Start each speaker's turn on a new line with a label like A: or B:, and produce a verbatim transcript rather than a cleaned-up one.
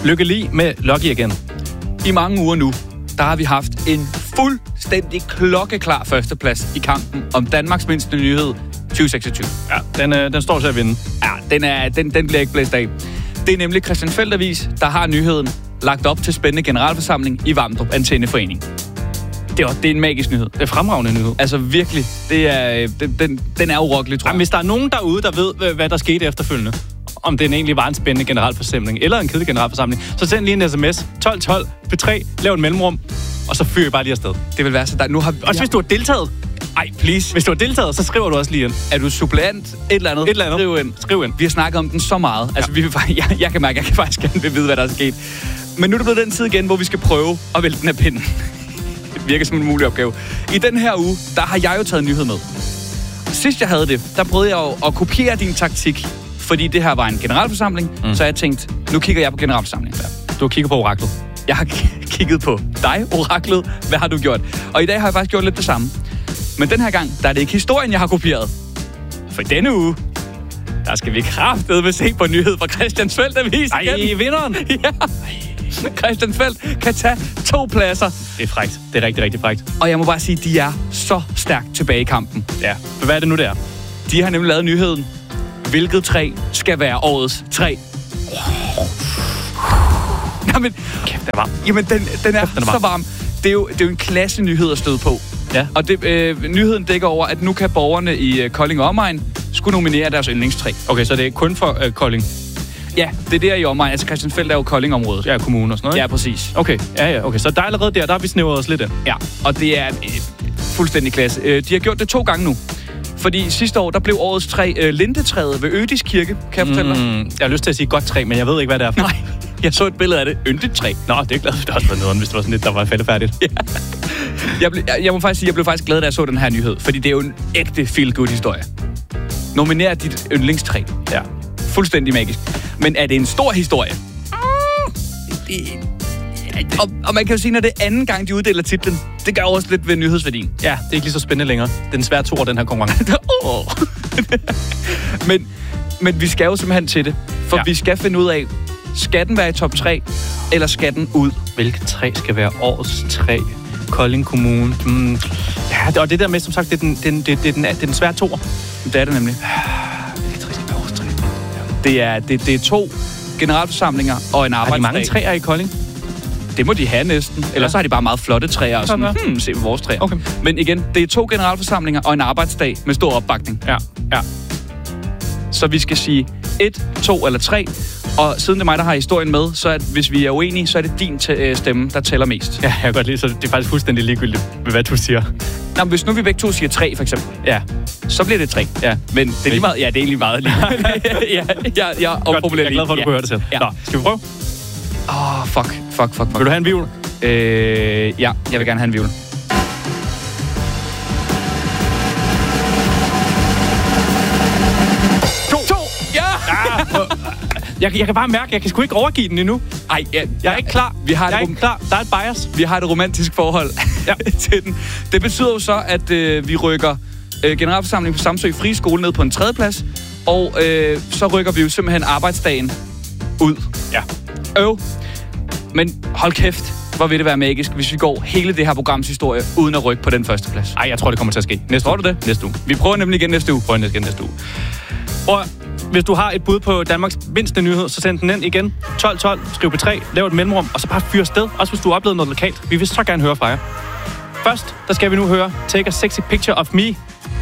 A: Lykke lige med Lucky igen.
B: I mange uger nu, der har vi haft en fuldstændig klokkeklar førsteplads i kampen om Danmarks mindste nyhed tyve seksogtyve.
A: Ja, den, øh, den står til at vinde.
B: Ja, den, er, den, den bliver ikke blæst af. Det er nemlig Christian Felt Avis, der har nyheden lagt op til spændende generalforsamling i Vamdrup Antenneforening. Det er, det er en magisk nyhed.
A: Det er fremragende nyhed.
B: Altså virkelig, det er, den, den, den er urokkelig, tror jeg.
A: Jamen, hvis der er nogen derude, der ved, hvad der skete efterfølgende, om den egentlig var en spændende generalforsamling, eller en kedelig generalforsamling, så send lige en sms tolv tolv P tre, lav en mellemrum, og så fyrer I bare lige afsted.
B: Det vil være så der. Nu har,
A: også hvis du har deltaget.
B: Ej, please.
A: Hvis du har deltaget, så skriver du også lige ind.
B: Er du suppleant? Et eller andet?
A: Et eller andet.
B: Skriv ind.
A: Skriv ind.
B: Vi har snakket om den så meget. Altså,
A: ja.
B: vi vil, jeg, jeg kan mærke, at jeg kan faktisk gerne vil vide, hvad der er sket. Men nu er det blevet den tid igen, hvor vi skal prøve at vælte den af pinden. Det virker som en mulig opgave. I den her uge, der har jeg jo taget nyhed med. Sidst jeg havde det, der prøvede jeg jo at kopiere din taktik. Fordi det her var en generalforsamling, mm. så jeg tænkte, nu kigger jeg på generalforsamlingen.
A: Ja. Du har kigget på oraklet.
B: Jeg har kigget på dig, oraklet. Hvad har du gjort? Og i dag har jeg faktisk gjort lidt det samme. Men den her gang, der er det ikke historien, jeg har kopieret. For denne uge, der skal vi kraftedeme se på nyhed fra Christian Felt Avis.
A: Ej, vinderen!
B: Ja. Christian Felt kan tage to pladser.
A: Det er frækt. Det er rigtig, rigtig frækt.
B: Og jeg må bare sige, de er så stærkt tilbage i kampen.
A: Ja, for hvad er det nu, der?
B: De har nemlig lavet nyheden. Hvilket træ skal være årets træ? Jamen,
A: kæft, den er varm.
B: Jamen, den, den er,
A: kæft, den er
B: så varm. Det er, jo, det er jo en klasse nyhed at støde på.
A: Ja.
B: Og det, øh, nyheden dækker over, at nu kan borgerne i øh, Kolding og omegn skulle nominere deres yndlingstræ.
A: Okay, så det er kun for øh, Kolding?
B: Ja, det er der i omegn. Altså Christian Felt er jo Kolding-området.
A: Ja, kommune og sådan noget.
B: Ja, præcis.
A: Okay, ja, ja, okay. Så der er allerede der, der har vi snævret os lidt ind.
B: Ja, og det er øh, fuldstændig klasse. Øh, de har gjort det to gange nu. Fordi sidste år, der blev årets træ øh, lintetræet ved Ødis Kirke, kan jeg fortælle dig?
A: Mm, jeg har lyst til at sige godt træ, men jeg ved ikke, hvad det er for.
B: Nej, jeg så et billede af det. Yndigt træ.
A: Nå, det er glad for, det også var noget, hvis det var sådan lidt, der var fældefærdigt.
B: Ja. Jeg, ble, jeg, jeg må faktisk sige, jeg blev faktisk glad, da jeg så den her nyhed. Fordi det er jo en ægte feel-good-historie. Nominer dit yndlingstræ.
A: Ja.
B: Fuldstændig magisk. Men er det en stor historie? Og, og man kan jo sige, når det er anden gang, de uddeler titlen, det gør også lidt ved nyhedsværdien.
A: Ja, det er ikke lige så spændende længere. Den svære to af den her konkurrence.
B: oh. men, men vi skal jo simpelthen til det. For ja. vi skal finde ud af, skal den være i top tre, eller skal den ud?
A: Hvilket træ skal være årets træ? Kolding Kommune. Mm. Ja, og det der med, som sagt, det er den, den, det, det er den, det er den svære toer.
B: Det er det nemlig.
A: Hvilket træ skal være årets træ?
B: Det er, det, det er to generalforsamlinger og en arbejdsdag.
A: Har de mange træer i Kolding?
B: Det må de have næsten. Ellers ja. så har de bare meget flotte træer. Og sådan, hmm, se på vores træer.
A: Okay.
B: Men igen, det er to generalforsamlinger og en arbejdsdag med stor opbakning.
A: Ja, ja.
B: Så vi skal sige et, to eller tre. Og siden det er mig, der har historien med, så at hvis vi er uenige, så er det din t- stemme, der tæller mest.
A: Ja, jeg kan godt lide, så det er faktisk fuldstændig ligegyldigt, hvad du siger.
B: Nå, men hvis nu vi begge to siger tre, for eksempel.
A: Ja.
B: Så bliver det tre.
A: Ja.
B: Men det er lige meget. Ja, det er egentlig meget lige. ja, ja, ja, og
A: godt, jeg er glad for, at du
B: ja.
A: kunne høre det selv.
B: Ja.
A: Nå, skal vi prøve?
B: Åh, oh, fuck, fuck, fuck, fuck.
A: Vil du have en vivl?
B: Øh, ja, jeg vil gerne have en vivl.
A: To! To! Ja! ja. Jeg, jeg kan bare mærke, jeg kan sgu ikke overgive den endnu.
B: Ej, ja,
A: jeg er ikke klar.
B: Vi har
A: jeg er
B: rom-
A: ikke klar. Der er et bias.
B: Vi har et romantisk forhold ja. til den. Det betyder jo så, at øh, vi rykker øh, generalforsamlingen på Samsø Frie Skole ned på en tredjeplads, og øh, så rykker vi jo simpelthen arbejdsdagen ud.
A: Ja.
B: Øv. Men hold kæft, hvor vil det være magisk, hvis vi går hele det her programs historie uden at rykke på den første plads.
A: Ej, jeg tror, det kommer til at ske. Næste
B: tror
A: uge.
B: du det?
A: Næste uge.
B: Vi prøver nemlig igen næste uge.
A: Prøver igen næste uge. Og hvis du har et bud på Danmarks mindste nyhed, så send den ind igen. tolv tolv, skriv P tre, lav et mellemrum, og så bare fyr sted. Også hvis du har oplevet noget lokalt. Vi vil så gerne høre fra jer. Først, der skal vi nu høre Take a Sexy Picture of Me